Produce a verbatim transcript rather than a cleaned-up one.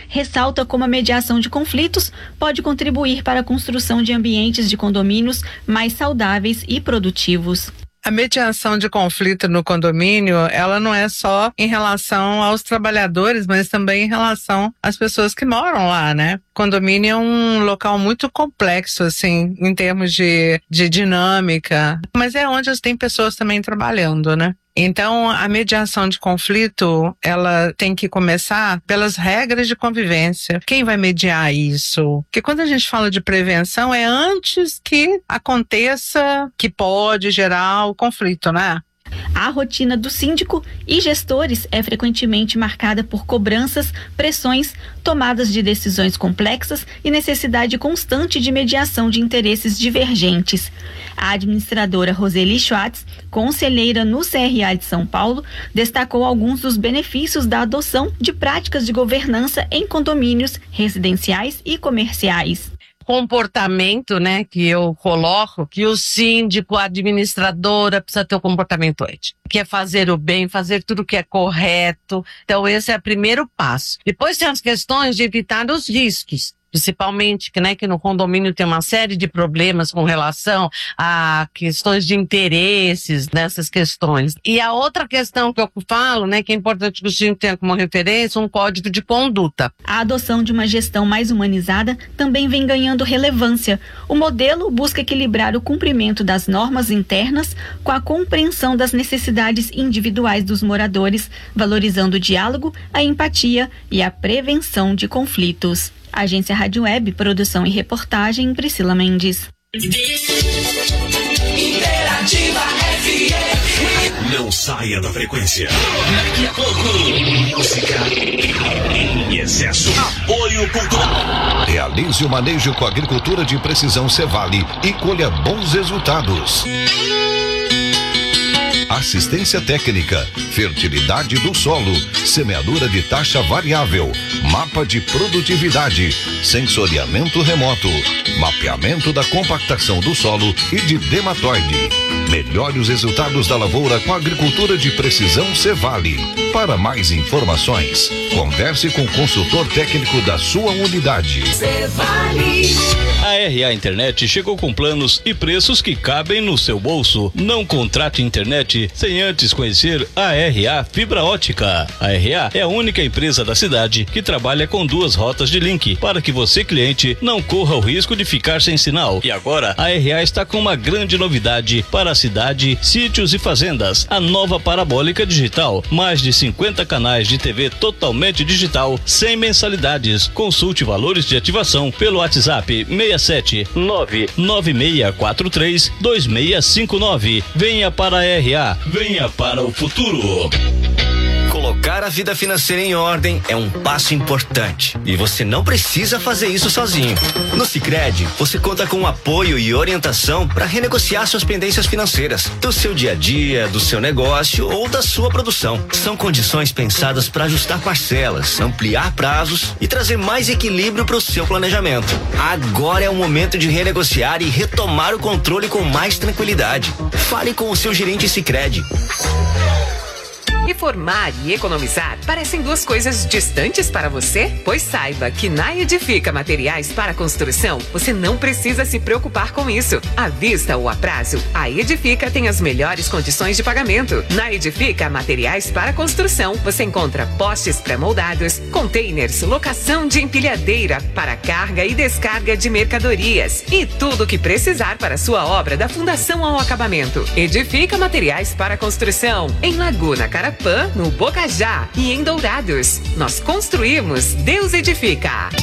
ressalta como a mediação de conflitos pode contribuir para a construção de ambientes de condomínios mais saudáveis e produtivos. A mediação de conflito no condomínio, ela não é só em relação aos trabalhadores, mas também em relação às pessoas que moram lá, né? Condomínio é um local muito complexo, assim, em termos de, de dinâmica, mas é onde tem pessoas também trabalhando, né? Então, a mediação de conflito, ela tem que começar pelas regras de convivência. Quem vai mediar isso? Porque quando a gente fala de prevenção, é antes que aconteça, que pode gerar o conflito, né? A rotina do síndico e gestores é frequentemente marcada por cobranças, pressões, tomadas de decisões complexas e necessidade constante de mediação de interesses divergentes. A administradora Roseli Schwartz, conselheira no C R A de São Paulo, destacou alguns dos benefícios da adoção de práticas de governança em condomínios residenciais e comerciais. Comportamento, né, que eu coloco, que o síndico, a administradora precisa ter o comportamento ético, que é fazer o bem, fazer tudo que é correto. Então esse é o primeiro passo. Depois tem as questões de evitar os riscos. Principalmente, né, que no condomínio tem uma série de problemas com relação a questões de interesses nessas questões. E a outra questão que eu falo, né, que é importante que o síndico tenha como referência, um código de conduta. A adoção de uma gestão mais humanizada também vem ganhando relevância. O modelo busca equilibrar o cumprimento das normas internas com a compreensão das necessidades individuais dos moradores, valorizando o diálogo, a empatia e a prevenção de conflitos. Agência Rádio Web, produção e reportagem, Priscila Mendes. Interativa F M. Não saia da frequência. Daqui a pouco, música em excesso. Apoio cultural. Realize o manejo com a agricultura de precisão Cevale e colha bons resultados. Assistência técnica, fertilidade do solo, semeadura de taxa variável, mapa de produtividade, sensoriamento remoto, mapeamento da compactação do solo e de dermatoide. Melhore os resultados da lavoura com a agricultura de precisão Cevale. Para mais informações, converse com o consultor técnico da sua unidade. Cevale. A R A Internet chegou com planos e preços que cabem no seu bolso. Não contrate internet sem antes conhecer a R A Fibra Ótica. A R A é a única empresa da cidade que trabalha com duas rotas de link para que você, cliente, não corra o risco de ficar sem sinal. E agora a R A está com uma grande novidade para a cidade, sítios e fazendas. A nova parabólica digital, mais de cinquenta canais de T V totalmente digital, sem mensalidades. Consulte valores de ativação pelo WhatsApp seis sete nove nove seis quatro três dois seis cinco nove. Venha para a R A, venha para o futuro. Colocar a vida financeira em ordem é um passo importante e você não precisa fazer isso sozinho. No Sicredi, você conta com apoio e orientação para renegociar suas pendências financeiras, do seu dia a dia, do seu negócio ou da sua produção. São condições pensadas para ajustar parcelas, ampliar prazos e trazer mais equilíbrio para o seu planejamento. Agora é o momento de renegociar e retomar o controle com mais tranquilidade. Fale com o seu gerente Sicredi. Reformar e economizar parecem duas coisas distantes para você? Pois saiba que na Edifica Materiais para Construção você não precisa se preocupar com isso. À vista ou a prazo, a Edifica tem as melhores condições de pagamento. Na Edifica Materiais para Construção você encontra postes pré-moldados, containers, locação de empilhadeira para carga e descarga de mercadorias e tudo o que precisar para sua obra da fundação ao acabamento. Edifica Materiais para Construção em Laguna Carapã, no Bocajá e em Dourados. Nós construímos, Deus edifica.